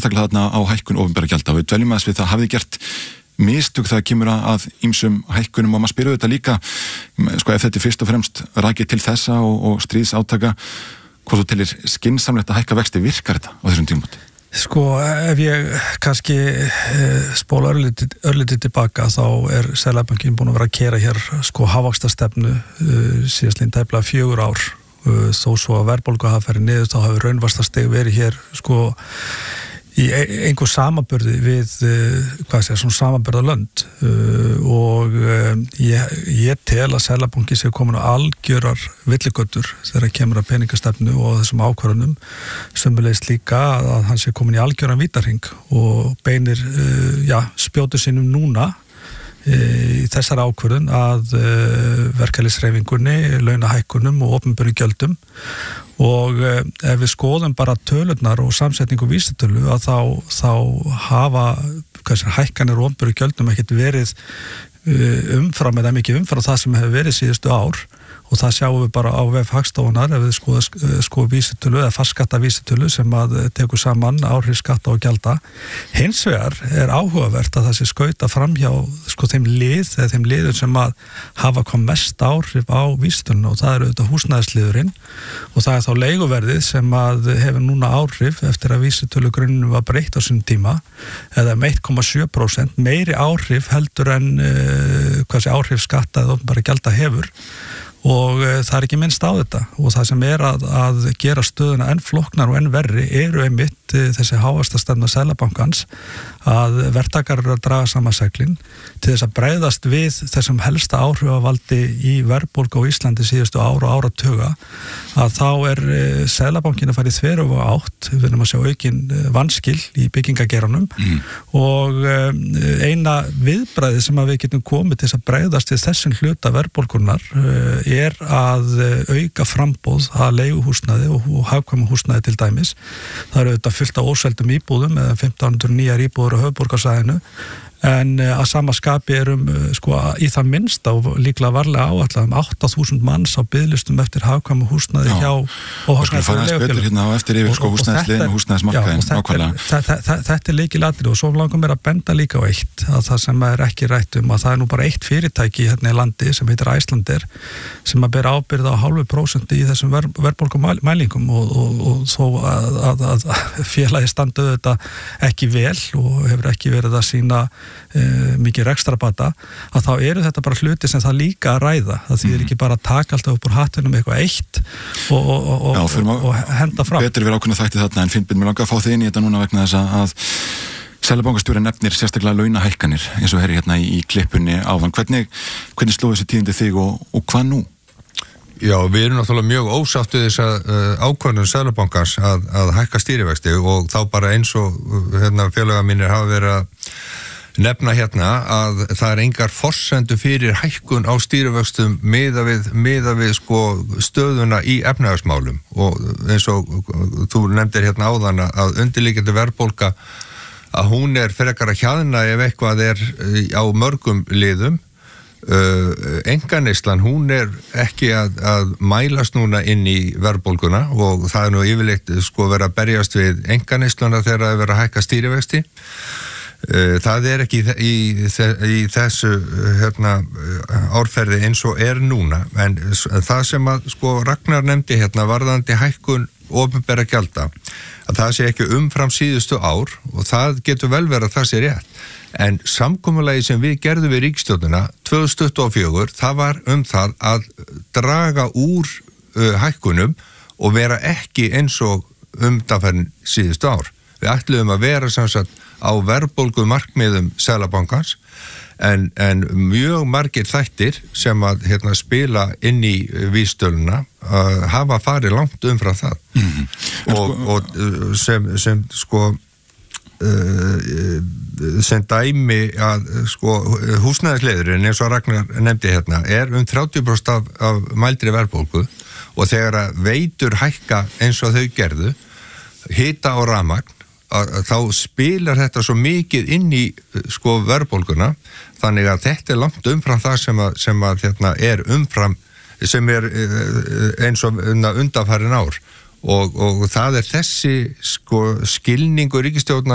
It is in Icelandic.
sérstaklega þarna á hækkun opinberra gjalda. Við dveljum aðeins við það, hafið gert mistök það kemur að ýmsum hækkunum og maður spyrir þetta líka, sko ef þetta fyrst og fremst rakið til þessa og stríðsátaka, hvað þú telir skynsamlegt að hækka vexti, virkar þetta á þessum tímabúti? Sko, ef ég kannski spóla örlítið tilbaka, þá Seðlabankinn búin að vera að keyra hér sko hagvaxtarstefnu síðastliðin tæplega 4 ár. Þó svo að verðbólga hafi farið niður, þá hafi raunvaxtastig verið hér sko í einhver samanburði við, svona samanburðarlönd og ég tel að Seðlabanki sé komin á algjörar villigötur þegar kemur að peningastefnu og þessum ákvörðunum, sömuleiðis líka að hann sé komin í algjöran vítahring og beinir, spjótu sínum núna í þessar ákvörðun að verkalýðshreyfingunni, launahækkunum og opinberum gjöldum og ef við skoðum bara tölurnar og samsetningu vísitölu að þá hafa hækkanir og opinberum gjöldum ekkert verið umfram eða mikið umfram það sem hefur verið síðustu ár og það sjáum við bara á vef Hagstofunnar ef við skoðum vísitölu eða fastskatta vísitölu sem að tekur saman áhrif skatta og gjalda. Hins vegar áhugavert að það sé skauta framhjá þeim liðum sem að hafa hvað mest áhrif á vísitöluna og það auðvitað húsnæðisliðurinn og það þá leiguverðið sem að hefur núna áhrif eftir að vísitölugrunninn var breytt á sínum tíma eða 1,7% meiri áhrif heldur en áhrif skatta eða opinberra gjalda hefur. Og það ekki minnst á þetta og það sem að gera stöðuna enn flóknar og enn verri einmitt þessi hávaxtastefna Seðlabankans að verktakar að draga saman seglin til þess að bregðast við þessum helsta áhrifavaldi í verðbólgu á Íslandi síðustu ár og áratuga að þá Seðlabankinn að fara í þveröfuga átt, við erum að sjá aukin vanskil í byggingageranum og eina viðbragðið sem að við getum komið til þess að bregðast við þessum hluta verðbólgunnar að auka framboð að leiguhúsnæði og hagkvæmu húsnæði til dæmis. Það auðvitað fullt af óseldum íbúðum eða 1500 nýjar íbúður á höfuðborgarsvæðinu en að sama skapi í það minnsta og líklega varlega áætlað 8.000 manns á biðlistum eftir hagkvæmu húsnæði hjá óhagkvæmu leigufélögum. Á eftir yfir húsnæðisliðin og húsnæðismarkaðinn nákvæmlega. Þetta lykilatriði og svo langar mér að benda líka á eitt að það sem ekki rætt að það nú bara eitt fyrirtæki hérna í landi sem heitir Icelandair sem að bera ábyrgð á 0,5% í þessum verðbólgumælingum og þó að félagi standuðu þetta ekki vel og hefur ekki verið að sýna mikið rekstrabata að þá þetta bara hluti sem það líka að ræða það þýðir ekki bara að taka alltaf upp úr hattinum eitthvað eitt og henda fram. Betur við ákveðna þætti þarna en Finnbjörn, mér langar að fá þig inn í þetta núna vegna þess að Seðlabankastjóri nefnir sérstaklega launahækkanir eins og hérna í klippunni áðan. Hvernig sló þessi tíðindi þig og hvað nú? Já, við erum náttúrulega mjög ósáttu þess ákvörðun Seðlabankans að hækka stýrivexti og þá bara eins og félagar mínir hafa verið að nefna að það engar forsendur fyrir hækkun á stýrivöxtum miða við stöðuna í efnahagsmálum og eins og þú nefndir áðan að undirliggjandi verðbólga að hún frekar að hjaðna ef eitthvað á mörgum liðum. Einkaneyslan, hún ekki að mælast núna inn í verðbólguna og það nú yfirleitt verið að berjast við einkaneysluna þegar það verið að hækka stýrivexti. Það ekki í þessu árferði eins og núna en það sem að Ragnar nefndi varðandi hækkun opinberra gjalda að það sé ekki umfram síðustu ár og það getur vel verið að það sé rétt en samkomulagi sem við gerðum við ríkisstjórnina 2024 það var það að draga úr hækkunum og vera ekki eins og undanfarin síðustu ár. Við ætluðum að vera samsagt á verðbólgu markmiðum Seðlabankans en mjög margir þættir sem að spila inn í vísitöluna hafa farið langt umfram það og sem dæmi að húsnæðisliðurinn eins og Ragnar nefndi 30% af mældri verðbólgu og þegar að veitur hækka eins og þau gerðu hita og rafmagn þá spilar þetta svo mikið inn í verðbólguna þannig að þetta langt umfram það sem að umfram sem eins og undanfarin ár og það þessi skilningur ríkisstjórnar